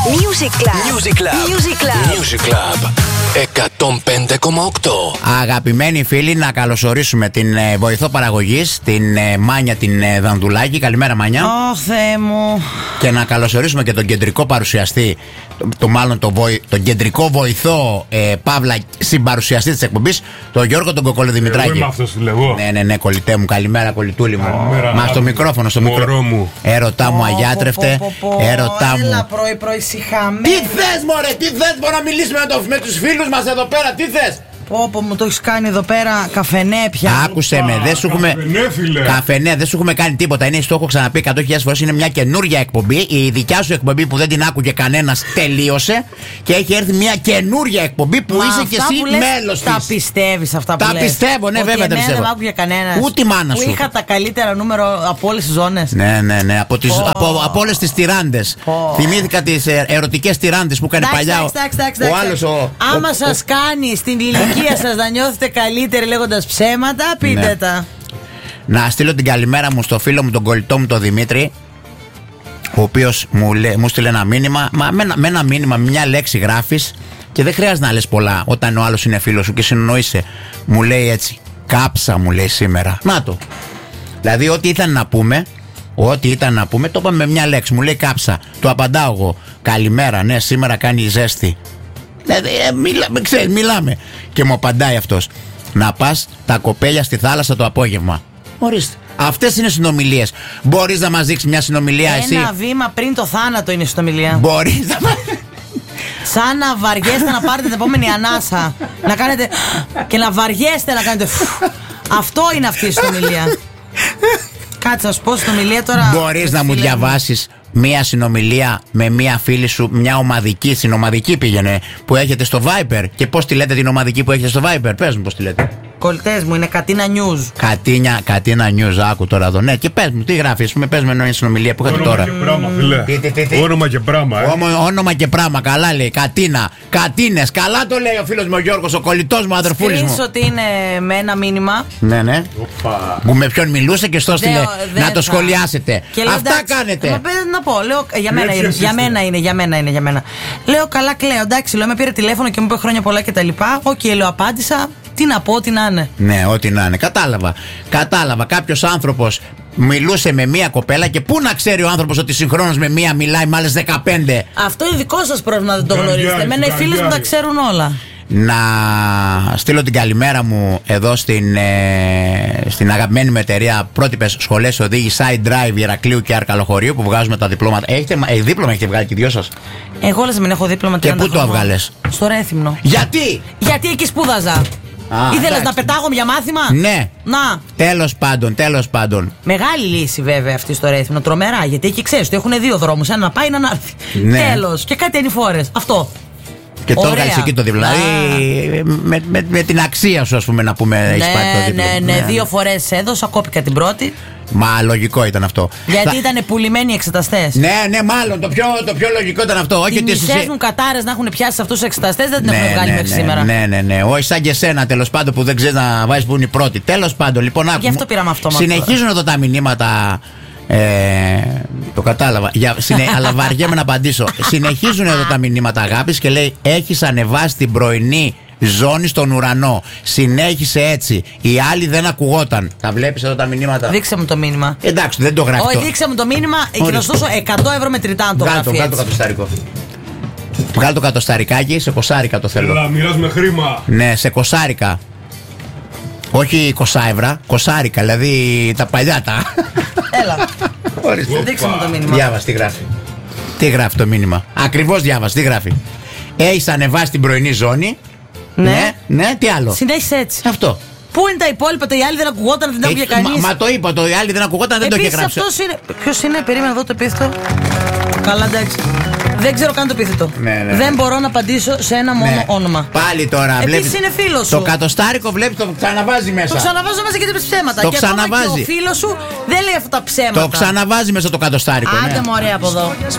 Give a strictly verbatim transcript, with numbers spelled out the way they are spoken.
Music Club. Music Club. Music Club. Music Club. εκατόν πέντε κόμμα οκτώ. Αγαπημένοι φίλοι, να καλωσορίσουμε την ε, βοηθό παραγωγής, την ε, Μάνια την ε, Δανδουλάκη. Καλημέρα, Μάνια. Ω, Θεέ μου. Και να καλωσορίσουμε και τον κεντρικό παρουσιαστή, το, το μάλλον το βοη, τον κεντρικό βοηθό ε, Παύλα συμπαρουσιαστή της εκπομπής, τον Γιώργο τον Κοκόλη Δημητράκη. Εγώ είμαι αυτός που λέγω. Ναι, ναι, ναι, κολλητέ μου. Καλημέρα, κολλητούλη μου. Καλημέρα. Μα στο μικρόφωνο, στο μικρόφωνο μου. Έρωτά μου, αγιάτρευτε. Έρωτά μου. Έλα, πρωί, πρωί, σιχαμένη. Τι θες, μωρέ, τι θες, μπορώ να μιλήσουμε με, το, με τους φίλους μας εδώ πέρα, τι θες. Πω, πω, μου το έχεις κάνει εδώ πέρα καφενέ πια. Άκουσε με, δεν σου έχουμε. Καφενέ, φίλε. Καφενέ, δεν σου έχουμε κάνει τίποτα. Είναι, το έχω ξαναπεί εκατό χιλιάδες φορές. Είναι μια καινούρια εκπομπή. Η δικιά σου εκπομπή που δεν την άκουγε κανένας τελείωσε. Και έχει έρθει μια καινούρια εκπομπή που Μα είσαι κι εσύ μέλος της. Τα πιστεύεις αυτά που Τα λες? πιστεύω, ναι, ότι βέβαια τα εμένα πιστεύω. δεν άκουγε κανένας. Ούτε η μάνα που σου. είχα τα καλύτερα νούμερο από όλες τις ζώνες. Ναι, ναι, ναι. Από, τις, Oh. από, από όλες τις τυράντες. Oh. Θυμήθηκα τις ε, ερωτικές τυράντες που έκανε Εντάξει, παλιά. ο- εντάξει, εντάξει, Ο εντάξει. άλλος ο. Άμα ο- σας κάνει στην ηλικία σας να νιώθετε καλύτεροι λέγοντας ψέματα, πείτε Ναι. τα. Να στείλω την καλημέρα μου στο φίλο μου, τον κολλητό μου, τον Δημήτρη, ο οποίος μου, λέ, μου στείλε ένα μήνυμα. Μα με ένα, με ένα μήνυμα, με μια λέξη γράφεις και δεν χρειάζεται να λες πολλά όταν ο άλλος είναι φίλος σου και συνεννοείσαι. Μου λέει έτσι, κάψα μου λέει σήμερα. Να το. Δηλαδή, ό,τι ήταν να πούμε, ό,τι ήταν να πούμε, το είπαμε με μια λέξη. Μου λέει κάψα. Του απαντάω εγώ, καλημέρα, ναι, σήμερα κάνει ζέστη. Δηλαδή, ε, μιλά, ξέρεις, μιλάμε. Και μου απαντάει αυτός, να πας τα κοπέλια στη θάλασσα το απόγευμα. Ορίστε. Αυτές είναι συνομιλίες. Μπορείς να μας δείξεις μια συνομιλία εσύ? Ένα βήμα πριν το θάνατο είναι η συνομιλία. Μπορείς να μας... Σαν να βαριέστε να πάρετε την επόμενη ανάσα. Να κάνετε. Και να βαριέστε να κάνετε. Αυτό είναι αυτή η συνομιλία. Κάτσε να σου πω συνομιλία τώρα. Μπορείς να μου διαβάσεις μια συνομιλία με μια φίλη σου, μια ομαδική, συνομαδική πήγαινε, που έχετε στο Viber? Και πώς τη λέτε την ομαδική που έχετε στο Viber? Πες μου πώς τη λέτε. Κολλητές μου, είναι Κατίνα News. Κατίνια, Κατίνα News, άκου τώρα εδώ. Ναι, και πες μου, τι γράφεις, με πες με μια συνομιλία που είχατε Όνομα τώρα. και πράγμα, φίλε. Τι, τι, τι, τι. Όνομα και πράγμα, ε. Όμα- Όνομα και πράγμα, καλά λέει. Κατίνα, Κατίνες, καλά το λέει ο φίλος μου ο Γιώργος, ο κολλητός μου, αδερφούλης μου. Σκρίνεις ότι είναι με ένα μήνυμα. Ναι, ναι. Οπα. Που με ποιον μιλούσε και στο στείλε Δεν- δεν να το θα. σχολιάσετε. Και λέω, Αυτά εντάξει, κάνετε. μα πες να πω, λέω, για μένα, Έτσι είναι, εσείς για είστε. μένα είναι, για μένα είναι, για μένα. Λέω, καλά, κλαίω, εντάξει, λέω, με πήρε τηλέφωνο και μου είπε χρόνια πολλά και τα λοιπά. Οκ, λέω, απάντησα. Τι να πω, τι να είναι. Ναι, ό,τι να είναι. Κατάλαβα. Κατάλαβα. Κάποιος άνθρωπος μιλούσε με μία κοπέλα και πού να ξέρει ο άνθρωπος ότι συγχρόνως με μία μιλάει με άλλες δεκαπέντε. Αυτό είναι δικό σας πρόβλημα, δεν το Γκαριάρι, γνωρίζετε. Εμένα οι φίλες μου τα γκαριάρι. ξέρουν όλα. Να στείλω την καλημέρα μου εδώ στην, ε, στην αγαπημένη μου εταιρεία Πρότυπες Σχολές Οδήγης Side Drive Ηρακλείου και Αρκαλοχωρίου που βγάζουμε τα διπλώματα. Έχετε ε, δίπλωμα έχετε βγάλει και οι δυο σας? Εγώ λες μην έχω δίπλωμα Και τριάντα πού το χρονών. έβγαλες? Στο Ρέθυμνο. Γιατί? Γιατί εκεί σπούδαζα. Α, Ήθελες εντάξει. να πετάγω για μάθημα. Ναι. Να. Τέλος πάντων, τέλος πάντων. Μεγάλη λύση βέβαια αυτή στο Ρέθυμνο. Τρομερά. Γιατί εκεί ξέρεις ότι έχουν δύο δρόμους. Ένα να πάει, ένα να έρθει. Ναι. Τέλος. Και κάτι ανηφόρες. Αυτό. Και το Ωραία. έβγαλες εκεί το δίπλωμα. Δηλαδή με, με, με την αξία σου, ας πούμε, να πούμε, έχεις πάρει το Ναι, δίπλωμα. ναι, ναι. Δύο φορές έδωσα, κόπηκα την πρώτη. Μα λογικό ήταν αυτό. Γιατί Θα- ήταν πουλημένοι οι εξεταστές. Ναι, ναι, μάλλον το πιο, το πιο λογικό ήταν αυτό. Όχι Οι ότι μισές μου κατάρες να έχουν πιάσει σε αυτούς τους εξεταστές δεν την έχουν βγάλει ναι, μέχρι ναι, σήμερα. ναι, ναι, ναι. Όχι σαν και εσένα τέλος πάντων που δεν ξέρεις να βάζεις που είναι η πρώτη. Τέλος πάντων, λοιπόν, άκου. Γι' αυτό πήραμε αυτόματα. Συνεχίζουν εδώ τα μηνύματα. Ε, το κατάλαβα. Για, συνε, αλλά βαριέμαι να απαντήσω. Συνεχίζουν εδώ τα μηνύματα αγάπης και λέει: έχεις ανεβάσει την πρωινή ζώνη στον ουρανό. Συνέχισε έτσι. Οι άλλοι δεν ακουγόταν. Τα βλέπεις εδώ τα μηνύματα? Δείξε μου το μήνυμα. Εντάξει, δεν το γράφει. Όχι, το. δείξε μου το μήνυμα και θα σου δώσω εκατό ευρώ μετρητά αν το Βγάλ' το, γράφει βγάλ' το έτσι. κατοστάρικο. Βγάλ' το κατοσταρικάκι, σε κοσάρικα το θέλω. Έλα, μοιράζουμε χρήμα. Ναι, σε κοσάρικα. Όχι κοσάευρα, κοσάρικα, δηλαδή τα παλιά τα. Έλα, Ορίστε. δείξε μου το μήνυμα. Διάβασε τι γράφει. Τι γράφει το μήνυμα? Ακριβώς διάβασε, τι γράφει. Έχεις ανεβάσει την πρωινή ζώνη. Ναι. Ναι, ναι, τι άλλο? Συνέχισε έτσι. Αυτό. Πού είναι τα υπόλοιπα, το οι άλλοι δεν ακουγόταν, δεν τα άκουγε Ε, μα, κανείς. μα το είπα, το οι άλλοι δεν ακουγόταν, δεν το είχε Επίσης γράψει. αυτός είναι. Ποιος είναι, περίμενα εδώ το επίθετο. Καλά, εντάξει. Δεν ξέρω καν το επίθετο. Ναι, ναι. Δεν μπορώ να απαντήσω σε ένα μόνο Ναι. όνομα. Πάλι τώρα Επίσης βλέπεις. είναι φίλος Το σου. κατοστάρικο βλέπεις, το ξαναβάζει μέσα. Το ξαναβάζω μέσα γιατί είπες ψέματα. Το και ακόμα ξαναβάζει. και ο φίλος σου δεν λέει αυτά τα ψέματα. Το ξαναβάζει μέσα το κατοστάρικο. Άντε Ναι. μωρέ από εδώ.